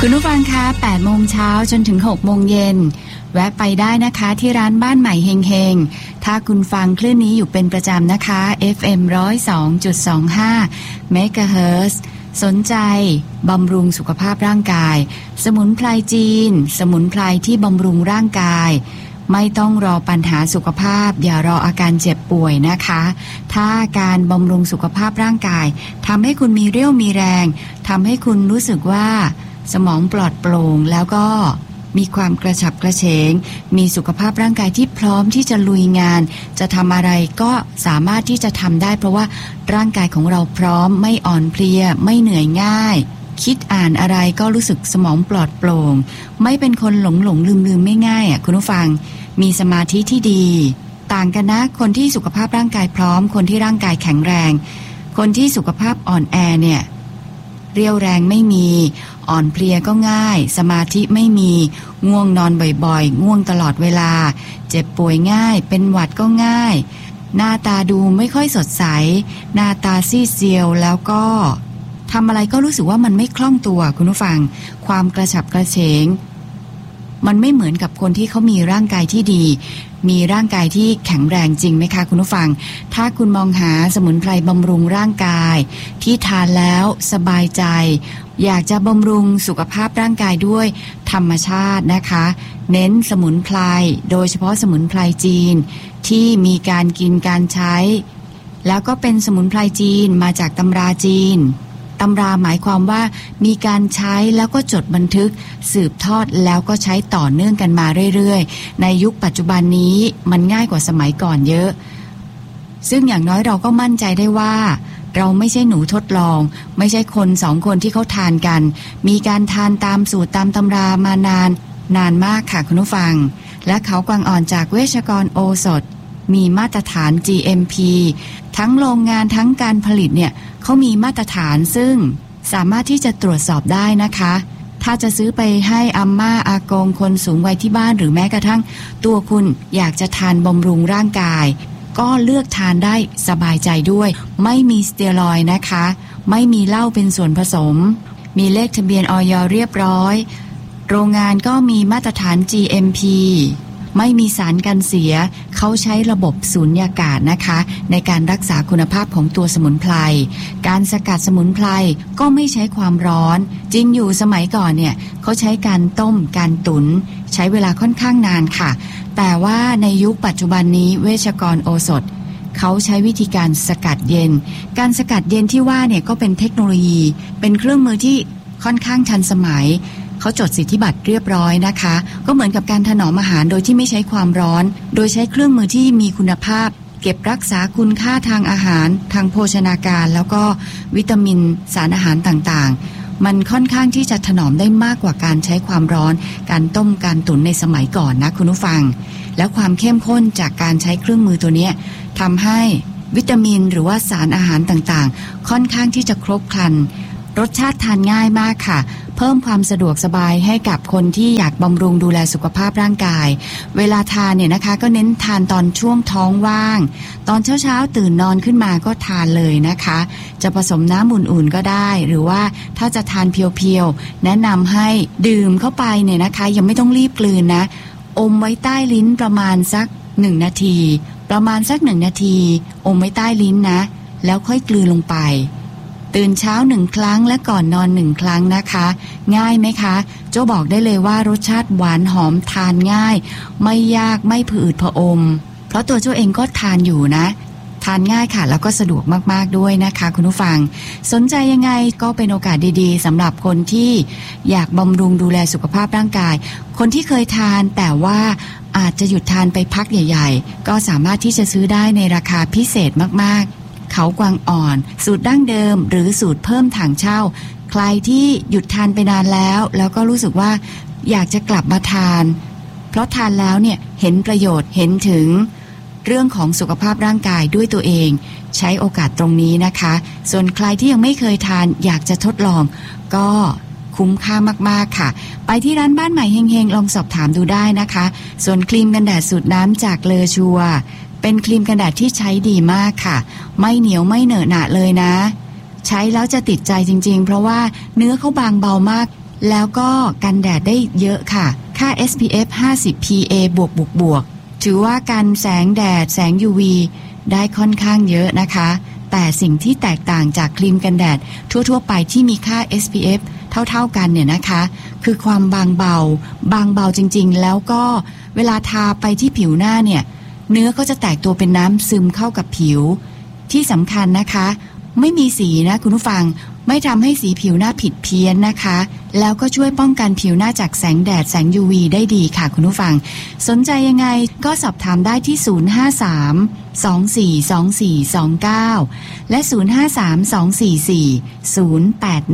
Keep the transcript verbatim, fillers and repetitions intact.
คุณผู้ฟังคะแปดโมงเช้าจนถึงหกโมงเย็นแวะไปได้นะคะที่ร้านบ้านใหม่เฮงๆถ้าคุณฟังคลื่นนี้อยู่เป็นประจำนะคะ เอฟ เอ็ม หนึ่งศูนย์สองจุดสองห้า เมกะเฮิรตซ์สนใจบำรุงสุขภาพร่างกายสมุนไพรจีนสมุนไพรที่บำรุงร่างกายไม่ต้องรอปัญหาสุขภาพอย่ารออาการเจ็บป่วยนะคะถ้าการบำรุงสุขภาพร่างกายทำให้คุณมีเรี่ยวมีแรงทำให้คุณรู้สึกว่าสมองปลอดโปร่งแล้วก็มีความกระฉับกระเฉงมีสุขภาพร่างกายที่พร้อมที่จะลุยงานจะทำอะไรก็สามารถที่จะทำได้เพราะว่าร่างกายของเราพร้อมไม่อ่อนเพลียไม่เหนื่อยง่ายคิดอ่านอะไรก็รู้สึกสมองปลอดโปร่งไม่เป็นคนหลงหลงลืมลืมไม่ง่ายอ่ะคุณผู้ฟังมีสมาธิที่ดีต่างกันนะคนที่สุขภาพร่างกายพร้อมคนที่ร่างกายแข็งแรงคนที่สุขภาพอ่อนแอเนี่ยเรี่ยวแรงไม่มีอ่อนเพลียก็ง่ายสมาธิไม่มีง่วงนอนบ่อยๆง่วงตลอดเวลาเจ็บป่วยง่ายเป็นหวัดก็ง่ายหน้าตาดูไม่ค่อยสดใสหน้าตาซีดเซียวแล้วก็ทำอะไรก็รู้สึกว่ามันไม่คล่องตัวคุณผู้ฟังความกระฉับกระเฉงมันไม่เหมือนกับคนที่เขามีร่างกายที่ดีมีร่างกายที่แข็งแรงจริงไหมคะคุณผู้ฟังถ้าคุณมองหาสมุนไพรบำรุงร่างกายที่ทานแล้วสบายใจอยากจะบำรุงสุขภาพร่างกายด้วยธรรมชาตินะคะเน้นสมุนไพรโดยเฉพาะสมุนไพรจีนที่มีการกินการใช้แล้วก็เป็นสมุนไพรจีนมาจากตำราจีนตำราหมายความว่ามีการใช้แล้วก็จดบันทึกสืบทอดแล้วก็ใช้ต่อเนื่องกันมาเรื่อยๆในยุคปัจจุบันนี้มันง่ายกว่าสมัยก่อนเยอะซึ่งอย่างน้อยเราก็มั่นใจได้ว่าเราไม่ใช่หนูทดลองไม่ใช่คนสองคนที่เขาทานกันมีการทานตามสูตรตามตำรามานานนานมากค่ะคุณผู้ฟังและเขากวางอ่อนจากเวชกรโอสถมีมาตรฐาน จี เอ็ม พี ทั้งโรงงานทั้งการผลิตเนี่ยเขามีมาตรฐานซึ่งสามารถที่จะตรวจสอบได้นะคะถ้าจะซื้อไปให้อาม่าอากงคนสูงวัยที่บ้านหรือแม้กระทั่งตัวคุณอยากจะทานบำรุงร่างกายก็เลือกทานได้สบายใจด้วยไม่มีสเตียรอยด์นะคะไม่มีเหล้าเป็นส่วนผสมมีเลขทะเบียนอย.เรียบร้อยโรงงานก็มีมาตรฐาน จี เอ็ม พี ไม่มีสารกันเสียเขาใช้ระบบสูญญากาศนะคะในการรักษาคุณภาพของตัวสมุนไพรการสกัดสมุนไพรก็ไม่ใช้ความร้อนจริงอยู่สมัยก่อนเนี่ยเขาใช้การต้มการตุ๋นใช้เวลาค่อนข้างนานค่ะแต่ว่าในยุคปัจจุบันนี้เวชกรโอสถเขาใช้วิธีการสกัดเย็นการสกัดเย็นที่ว่าเนี่ยก็เป็นเทคโนโลยีเป็นเครื่องมือที่ค่อนข้างทันสมัยเขาจดสิทธิบัตรเรียบร้อยนะคะก็เหมือนกับการถนอมอาหารโดยที่ไม่ใช้ความร้อนโดยใช้เครื่องมือที่มีคุณภาพเก็บรักษาคุณค่าทางอาหารทางโภชนาการแล้วก็วิตามินสารอาหารต่างๆมันค่อนข้างที่จะถนอมได้มากกว่าการใช้ความร้อนการต้มการตุ๋นในสมัยก่อนนะคุณผู้ฟังแล้วความเข้มข้นจากการใช้เครื่องมือตัวนี้ทำให้วิตามินหรือว่าสารอาหารต่างๆค่อนข้างที่จะครบครันรสชาติทานง่ายมากค่ะเพิ่มความสะดวกสบายให้กับคนที่อยากบำรุงดูแลสุขภาพร่างกายเวลาทานเนี่ยนะคะก็เน้นทานตอนช่วงท้องว่างตอนเช้าๆตื่นนอนขึ้นมาก็ทานเลยนะคะจะผสมน้ำอุ่นๆก็ได้หรือว่าถ้าจะทานเพียวๆแนะนำให้ดื่มเข้าไปเนี่ยนะคะยังไม่ต้องรีบกลืนนะอมไว้ใต้ลิ้นประมาณสักหนึ่งนาทีประมาณสักหนึ่งนาทีอมไว้ใต้ลิ้นนะแล้วค่อยกลืนลงไปตื่นเช้าหนึ่งครั้งและก่อนนอนหนึ่งครั้งนะคะง่ายไหมคะโจ้บอกได้เลยว่ารสชาติหวานหอมทานง่ายไม่ยากไม่ผืดผอมเพราะตัวโจ้เองก็ทานอยู่นะทานง่ายค่ะแล้วก็สะดวกมากๆด้วยนะคะคุณผู้ฟังสนใจยังไงก็เป็นโอกาสดีๆสำหรับคนที่อยากบำรุงดูแลสุขภาพร่างกายคนที่เคยทานแต่ว่าอาจจะหยุดทานไปพักใหญ่ๆก็สามารถที่จะซื้อได้ในราคาพิเศษมากๆเขากวางอ่อนสูตรดั้งเดิมหรือสูตรเพิ่มถังเช่าใครที่หยุดทานไปนานแล้วแล้วก็รู้สึกว่าอยากจะกลับมาทานเพราะทานแล้วเนี่ยเห็นประโยชน์เห็นถึงเรื่องของสุขภาพร่างกายด้วยตัวเองใช้โอกาสตรงนี้นะคะส่วนใครที่ยังไม่เคยทานอยากจะทดลองก็คุ้มค่ามากๆค่ะไปที่ร้านบ้านใหม่เฮงๆลองสอบถามดูได้นะคะส่วนครีมกันแดดสูตรน้ำจากเลอชัวเป็นครีมกันแดดที่ใช้ดีมากค่ะไม่เหนียวไม่เหนอะหนะเลยนะใช้แล้วจะติดใจจริงๆเพราะว่าเนื้อเขาบางเบามากแล้วก็กันแดดได้เยอะค่ะค่า เอส พี เอฟ ห้าสิบ พี เอ บวกบวกบวกถือว่ากันแสงแดดแสง ยู วี ได้ค่อนข้างเยอะนะคะแต่สิ่งที่แตกต่างจากครีมกันแดดทั่วๆไปที่มีค่า เอส พี เอฟ เท่าๆกันเนี่ยนะคะคือความบางเบาบางเบาจริงๆแล้วก็เวลาทาไปที่ผิวหน้าเนี่ยเนื้อก็จะแตกตัวเป็นน้ำซึมเข้ากับผิวที่สำคัญนะคะไม่มีสีนะคุณผู้ฟังไม่ทำให้สีผิวหน้าผิดเพี้ยนนะคะแล้วก็ช่วยป้องกันผิวหน้าจากแสงแดดแสง ยู วี ได้ดีค่ะคุณผู้ฟังสนใจยังไงก็สอบถามได้ที่ศูนย์ ห้า สาม สอง สี่ สอง สี่ สอง เก้าและศูนย์ ห้า สาม สอง สี่ สี่ ศูนย์ แปด